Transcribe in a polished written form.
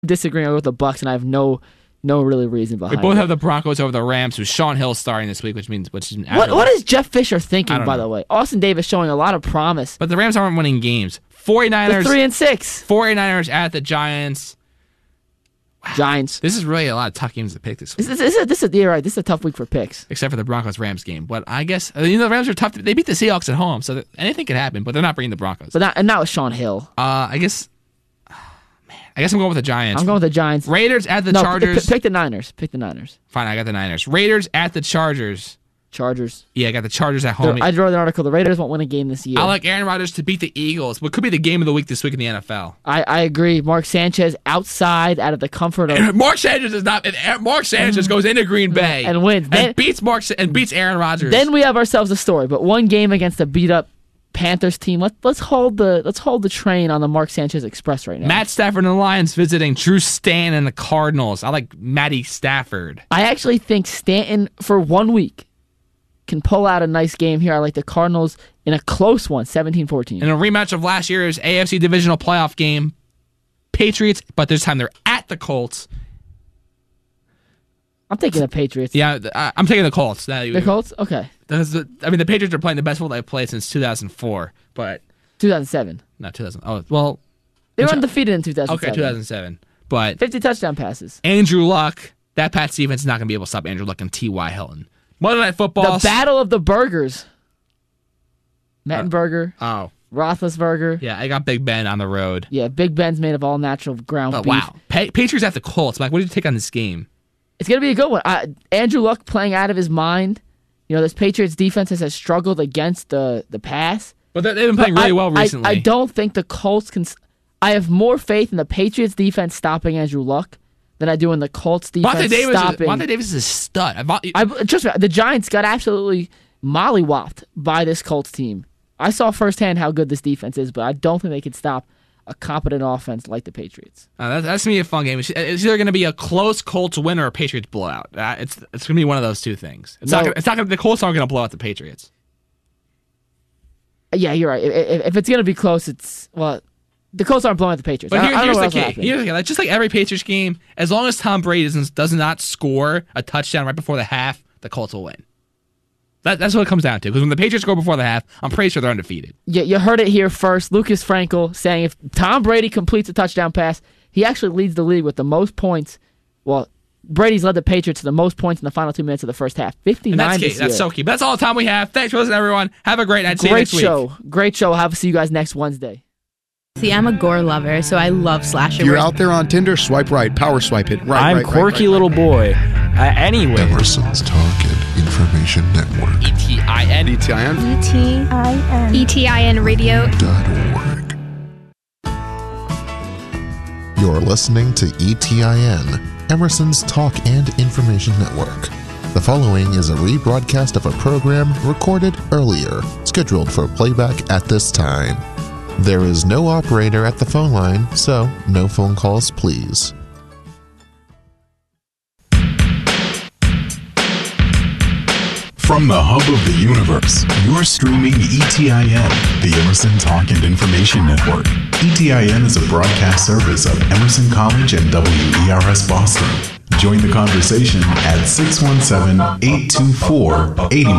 disagreeing with the Bucs, and I have no really reason behind it. We both have the Broncos over the Rams, with Sean Hill starting this week, which is what is Jeff Fisher thinking, by the way? Austin Davis showing a lot of promise. But the Rams aren't winning games. 49ers 3-6. 49ers at the Giants. Wow. Giants. This is really a lot of tough games to pick this week. You're right. This is a tough week for picks. Except for the Broncos-Rams game. But I guess, the Rams are tough. They beat the Seahawks at home, so anything could happen, but they're not bringing the Broncos. But not with Sean Hill. I guess I'm going with the Giants. I'm going with the Giants. Raiders at the Chargers. Pick the Niners. Fine, I got the Niners. Raiders at the Chargers. Yeah, I got the Chargers at home. I wrote an article. The Raiders won't win a game this year. I like Aaron Rodgers to beat the Eagles, what could be the game of the week this week in the NFL. I agree. Mark Sanchez out of the comfort of... Mark Sanchez is not... Mark Sanchez goes into Green Bay and wins. And beats Aaron Rodgers. Then we have ourselves a story. But one game against a beat-up Panthers team. Let's hold the train on the Mark Sanchez Express right now. Matt Stafford and the Lions visiting Drew Stanton and the Cardinals. I like Matty Stafford. I actually think Stanton, for 1 week, can pull out a nice game here. I like the Cardinals in a close one, 17-14. In a rematch of last year's AFC Divisional Playoff game, Patriots, but this time they're at the Colts. I'm taking the Patriots. Yeah, I'm taking the Colts. The Colts? Okay. The Patriots are playing the best football they've played since 2004, but... 2007. Not 2000. Oh, well... They were undefeated in 2007. Okay, 2007. But 50 touchdown passes. Andrew Luck, that Pats defense is not going to be able to stop Andrew Luck and T.Y. Hilton. Monday Night Football. The battle of the burgers. Mettenberger. Roethlisberger. Yeah, I got Big Ben on the road. Yeah, Big Ben's made of all natural ground beef. Wow. Patriots at the Colts. Mike, what did you take on this game? It's going to be a good one. Andrew Luck playing out of his mind. This Patriots defense has struggled against the pass. But they've been playing really well recently. I don't think the Colts can... I have more faith in the Patriots defense stopping Andrew Luck than I do in the Colts defense stopping... Vontae Davis is a stud. Trust me, the Giants got absolutely mollywopped by this Colts team. I saw firsthand how good this defense is, but I don't think they can stop a competent offense like the Patriots. That's going to be a fun game. It's either going to be a close Colts win or a Patriots blowout. It's going to be one of those two things. The Colts aren't going to blow out the Patriots. Yeah, you're right. If it's going to be close, the Colts aren't blowing out the Patriots. But here's the key. Just like every Patriots game, as long as Tom Brady does not score a touchdown right before the half, the Colts will win. That's what it comes down to. Because when the Patriots score before the half, I'm pretty sure they're undefeated. Yeah, you heard it here first. Lucas Frankel saying if Tom Brady completes a touchdown pass, he actually leads the league with the most points. Well, Brady's led the Patriots to the most points in the final 2 minutes of the first half. 59 this year. That's so key. But that's all the time we have. Thanks for listening, everyone. Have a great night. See you next week. Great show. I'll see you guys next Wednesday. See, I'm a gore lover, so I love slasher. You're out there on Tinder, swipe right, power swipe it. Right, I'm quirky little boy. Anyway. Emerson's Talk and Information Network. ETIN. ETIN. ETIN Radio.org. You're listening to ETIN, Emerson's Talk and Information Network. The following is a rebroadcast of a program recorded earlier, scheduled for playback at this time. There is no operator at the phone line, so no phone calls, please. From the hub of the universe, you're streaming ETIN, the Emerson Talk and Information Network. ETIN is a broadcast service of Emerson College and WERS Boston. Join the conversation at 617-824-80.